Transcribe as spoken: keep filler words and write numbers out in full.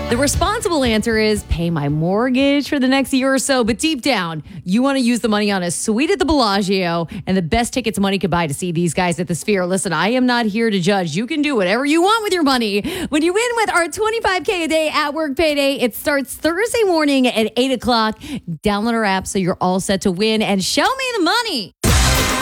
The responsible answer is pay my mortgage for the next year or so. But deep down, you want to use the money on a suite at the Bellagio and the best tickets money could buy to see these guys at the Sphere. Listen, I am not here to judge. You can do whatever you want with your money. When you win with our twenty-five K a day at work payday, it starts Thursday morning at eight o'clock. Download our app so you're all set to win and show me the money.